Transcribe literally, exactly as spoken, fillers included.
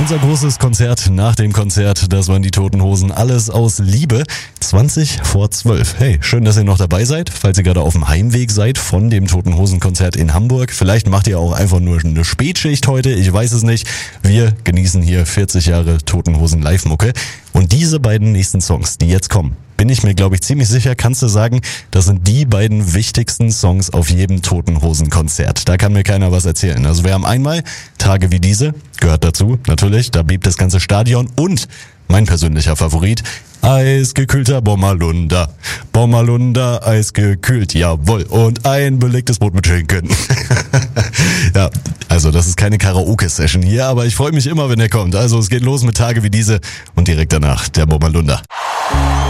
Unser großes Konzert nach dem Konzert, das waren die Toten Hosen, alles aus Liebe. zwanzig vor zwölf. Hey, schön, dass ihr noch dabei seid, falls ihr gerade auf dem Heimweg seid von dem Toten Hosen Konzert in Hamburg. Vielleicht macht ihr auch einfach nur eine Spätschicht heute, ich weiß es nicht. Wir genießen hier vierzig Jahre Toten Hosen Live-Mucke. Und diese beiden nächsten Songs, die jetzt kommen, bin ich mir, glaube ich, ziemlich sicher, kannst du sagen, das sind die beiden wichtigsten Songs auf jedem Toten Hosen Konzert. Da kann mir keiner was erzählen. Also wir haben einmal Tage wie diese, gehört dazu, natürlich, da bebt das ganze Stadion, und mein persönlicher Favorit, eisgekühlter Bommerlunder. Bommerlunder, eisgekühlt, jawohl. Und ein belegtes Brot mit Schinken. Ja, also das ist keine Karaoke-Session hier, aber ich freue mich immer, wenn er kommt. Also es geht los mit Tage wie diese und direkt danach der Bommerlunder.